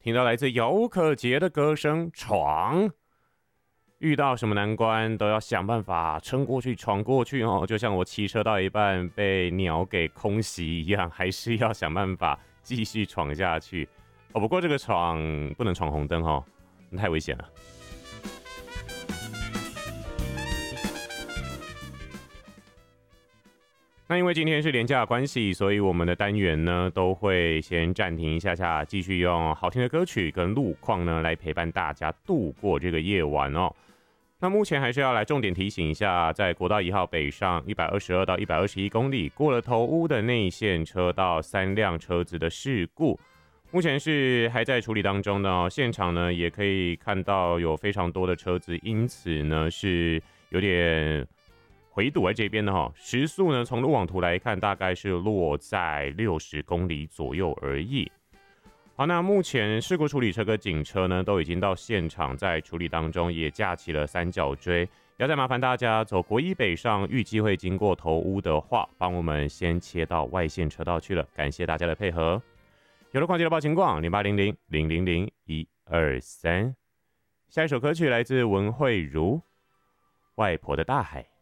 听到来自姚可杰的歌声，闯。遇到什么难关都要想办法撑过去、闯过去哦，就像我骑车到一半被鸟给空袭一样，还是要想办法继续闯下去哦。不过这个闯不能闯红灯哦，太危险了。那因为今天是连假的关系，所以我们的单元呢都会先暂停一下下，继续用好听的歌曲跟路况呢来陪伴大家度过这个夜晚哦。那目前还是要来重点提醒一下，在国道1号北上122到121公里过了头屋的内线车道3辆车子的事故，目前是还在处理当中呢。现场呢也可以看到有非常多的车子，因此呢是有点回堵在这边的哈，时速呢从路网图来看，大概是落在60公里左右而已。好，那目前事故处理车跟警车呢都已经到现场，在处理当中，也架起了三角锥。要再麻烦大家走国一北上，预计会经过头屋的话，帮我们先切到外线车道去了。感谢大家的配合。有了况记得报情况0800-000-123。下一首歌曲来自文慧茹，《外婆的大海》。